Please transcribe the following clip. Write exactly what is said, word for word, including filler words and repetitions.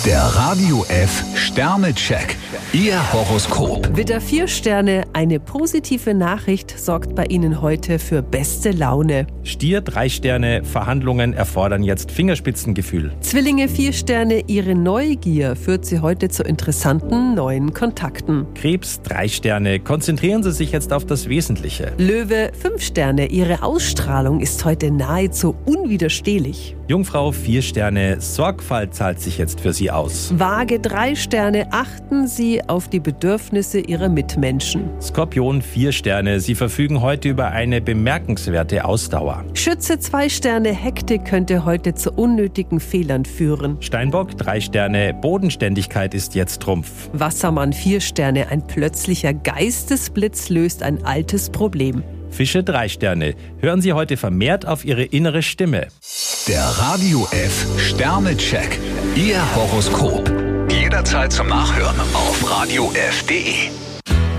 Der Radio F Sternecheck. Ihr Horoskop. Widder vier Sterne, eine positive Nachricht sorgt bei Ihnen heute für beste Laune. Stier drei Sterne, Verhandlungen erfordern jetzt Fingerspitzengefühl. Zwillinge vier Sterne, Ihre Neugier führt Sie heute zu interessanten neuen Kontakten. Krebs drei Sterne, konzentrieren Sie sich jetzt auf das Wesentliche. Löwe fünf Sterne, Ihre Ausstrahlung ist heute nahezu unwiderstehlich. Jungfrau vier Sterne, Sorgfalt zahlt sich jetzt für Sie aus. Waage drei Sterne, achten Sie auf die Bedürfnisse Ihrer Mitmenschen. Skorpion vier Sterne, Sie verfügen heute über eine bemerkenswerte Ausdauer. Schütze zwei Sterne, Hektik könnte heute zu unnötigen Fehlern führen. Steinbock drei Sterne, Bodenständigkeit ist jetzt Trumpf. Wassermann vier Sterne, ein plötzlicher Geistesblitz löst ein altes Problem. Fische drei Sterne, hören Sie heute vermehrt auf Ihre innere Stimme. Der Radio F Sternecheck. Ihr Horoskop. Jederzeit zum Nachhören auf radio f punkt de.